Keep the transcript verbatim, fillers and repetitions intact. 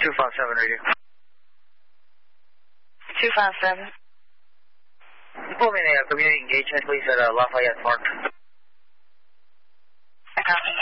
two five seven radio. two five seven. Pull me in a community engagement, please, at uh, Lafayette Park. I copy.